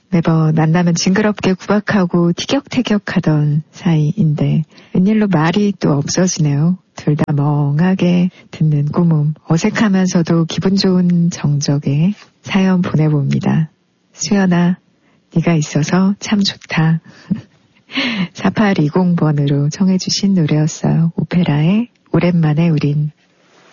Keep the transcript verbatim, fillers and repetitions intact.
매번 만나면 징그럽게 구박하고 티격태격하던 사이인데 웬일로 말이 또 없어지네요. 둘 다 멍하게 듣는 꾸밈, 어색하면서도 기분 좋은 정적에 사연 보내봅니다. 수연아, 네가 있어서 참 좋다. 사팔이공 번으로 청해주신 노래였어요. 오페라의 오랜만에 우린.